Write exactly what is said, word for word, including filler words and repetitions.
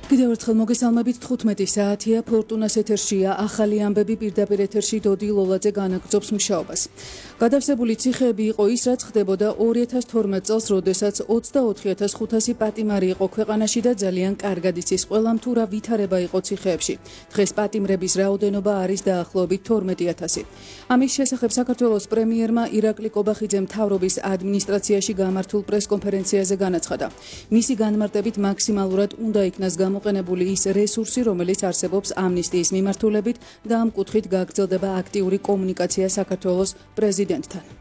კიდევ ერთხელ მოგესალმებით, თხუთმეტი საათია, ფორტუნას ეთერშია, ახალი ამბები პირდაპირ ეთერში დოდი ლოლაძე განაგრძობს მუშაობას. გადავსებული ციხეები იყო ის, რაც ხდებოდა ორი ათას თორმეტ წელს, როდესაც ოცდაოთხი ათას ხუთასი პატიმარი იყო ქვეყანაში და ძალიან კარგად იცის ყველამ თუ რა ვითარება იყო ციხეებში. დღეს პატიმრების რაოდენობა არის დაახლოებით თორმეტი ათასი. ამის შესახებ საქართველოს პრემიერმა ირაკლი კობახიძემ მთავრობის ადმინისტრაციაში გამართულ პრესკონფერენციაზე განაცხადა. მისი განმარტებით მაქსიმალურად უნდა იქნას გამოყენებული ის რესურსი, რომელიც არსებობს ამნისტიის მიმართულებით და ამ კუთხით გაგრძელდება აქტიური კომუნიკაცია საქართველოს პრეზიდენტთან.